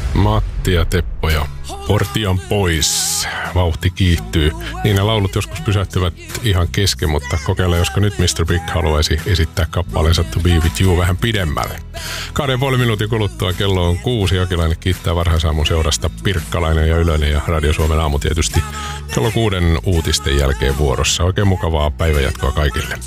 Matti ja Teppo ja Portti on pois. Vauhti kiihtyy. Niin ne laulut joskus pysähtyvät ihan kesken, mutta kokeilla, josko nyt Mr. Big haluaisi esittää kappaleensa To Be With You vähän pidemmälle. 2,5 minuutin kuluttua kello on 6. Jokilainen kiittää varhaisaamun seurasta. Pirkkalainen ja Ylönen ja Radio Suomen aamu tietysti kello 6 uutisten jälkeen vuorossa. Oikein mukavaa päivänjatkoa kaikille.